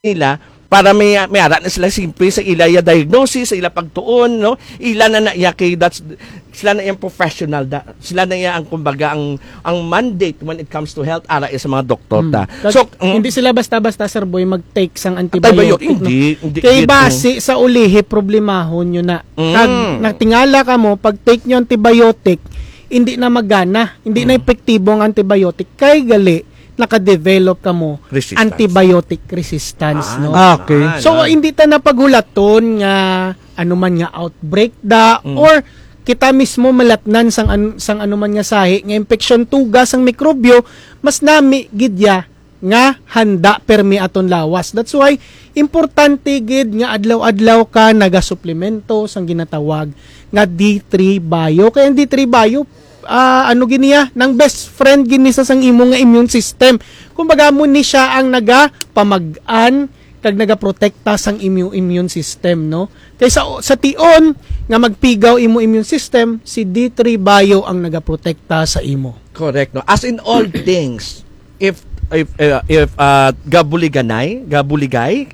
nila para may ara na sila simple sa ilaya diagnosis, sa ila pagtuon, no? Ila na iya kay sila na yung professional, sila na iya ang kumbaga ang mandate when it comes to health ara sa mga doktor ta. So hindi sila basta-basta sir boy mag-take sang antibiotic. Hindi kay base sa ulihi problemahon yun na. Kag natingala ka mo pag take nyo antibiotic, hindi na magana, hindi na epektibo ang antibiotic kay gali naka-develop ka mo antibiotic resistance, no? Okay. So hindi ta napaghulaton nga ano man nga outbreak or kita mismo malatnan sang ano man nga sahi nga infection tugas ang mikrobyo mas nami gidya nga handa permi aton lawas. That's why importante gid nga adlaw-adlaw ka nagasuplemento sang ginatawag nga D3 Bio. Kaya ang D3 Bio ano giniya nang best friend gini sa sang imo nga immune system. Kumbaga mo ni siya ang nagapamag-an kag nagaprotekta sang immune system, no? Kaysa sa tion nga magpigaw imo immune system, si D3 Bio ang nagaprotekta sa imo. Correct, no? As in all things, if gabuligay,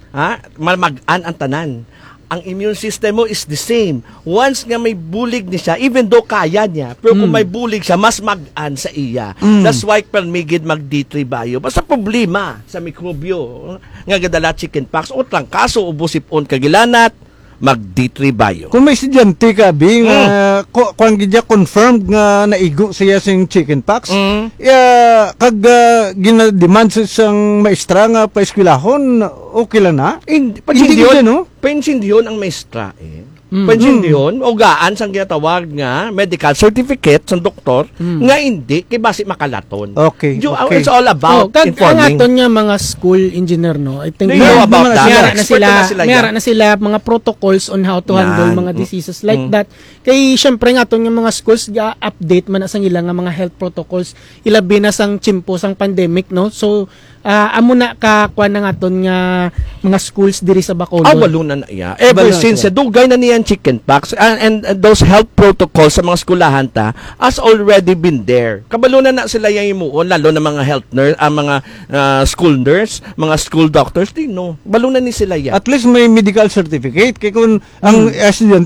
mag-an ang tanan. Ang immune system mo is the same. Once nga may bulig ni siya, even though kaya niya, pero kung may bulig siya, mas mag-an sa iya. That's why permigid mag D3 Bio. Basta problema sa mikrobyo, nga gadala chickenpox, o trangkaso, ubusipon kagilanat, mag D3 Bio. Kung may estudyante ka, Bing, kung gidya confirmed nga naigo siya sing chickenpox, kag ginademand sa isang maestra nga pa-eskwelahon, okay lang na? Pensindiyon ang maestra pensindiyon o gaan sang ginatawag nga medical certificate sang doktor nga hindi kay basi makalaton. Okay. It's all about informing. Ang aton nga mga school engineer, no, I think they know about that. Mayara na sila mga protocols on how to handle mga diseases like that. Kay syempre nga aton nga mga schools update man sa ila nga mga health protocols ilabi na sang chimpo sang pandemic, no. So amo na kakuan na aton nga mga schools diri sa Bacolod. Walo na iya. Ever since dugay na niyan chickenpox and those health protocols sa mga skulahan ta has already been there. Kabalo na sila yung imuon, lalo na mga health nurse, mga school nurse, mga school doctors, balo na ni sila yan. At least may medical certificate. Kaya kung ang estudyante,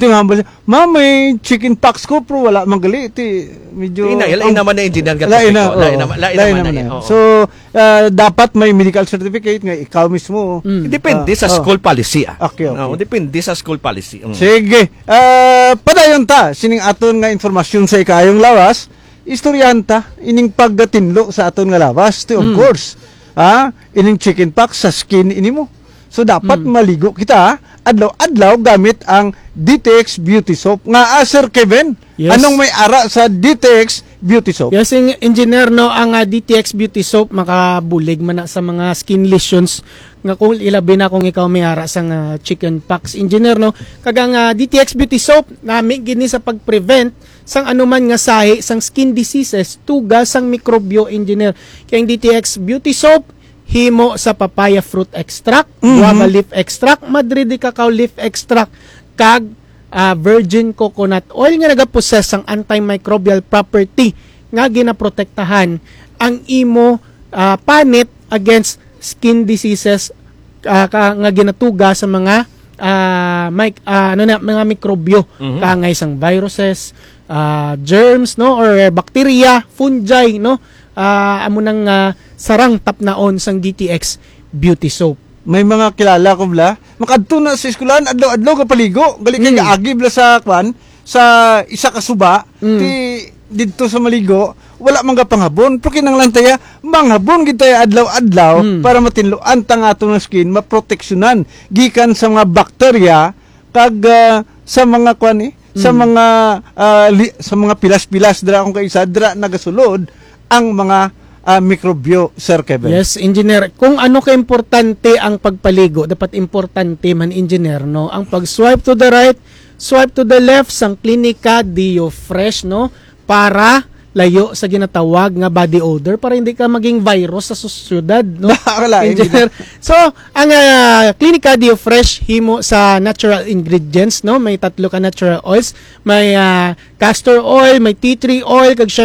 may chickenpox ko, pero wala magali. Medyo... Lain naman na engineer. Lain naman. So, dapat may medical certificate nga ikaw mismo. Depende sa school policy. Okay. Depende sa school policy. Sige. Padayon ta, sining aton nga informasyon sa ikayong lawas, istoryanta, ining paggatinlo sa aton nga lawas. Of course, ining chickenpox sa skin ini mo. So, dapat maligo kita, adlaw-adlaw gamit ang DTX Beauty Soap. Nga, Sir Kevin, anong may ara sa DTX Beauty Soap? Yes, engineer, no, ang DTX Beauty Soap makabulig man na sa mga skin lesions nga kung ilabi na kung ikaw may ara sa chickenpox. Engineer, no, kagang DTX Beauty Soap nami gini sa pag-prevent sang anuman nga sahi sang skin diseases tugas sang mikrobyo, engineer. Kaya ang DTX Beauty Soap himo sa papaya fruit extract, guava leaf extract, Madrid cacao leaf extract, kag virgin coconut oil nga nagapossess ang antimicrobial property nga ginaprotektahan ang imo panit against skin diseases nga ginatuga sa mga mga mikrobyo kangay sang viruses, germs, no, or bacteria, fungi, no. Amo nang sarang tapnaon sang DTX Beauty Soap. May mga kilala ko bla, makadto na sa eskwelahan adlaw-adlaw ka paligo, gali kay agi bla sa kwan sa isa ka suba, didto sa maligo, wala man ka panghabon, pero kinanglan taya manghabon gid tayo adlaw-adlaw para matinluan tang atong skin, maproteksyonan gikan sa mga bakterya kag sa mga kwan sa mga pilas-pilas dira kung kaisa dira nagasulod ang mga mikrobyo, Sir Kevin. Yes, engineer. Kung ano ka-importante ang pagpaligo, dapat importante man, engineer, no? Ang pag-swipe to the right, swipe to the left, sang Clinica Dio Fresh, no? Para layo sa ginatawag nga body odor, para hindi ka maging virus sa syudad, no? Engineer. So, ang Clinica Dio Fresh, himo sa natural ingredients, no? May 3 ka natural oils. May castor oil, may tea tree oil, kag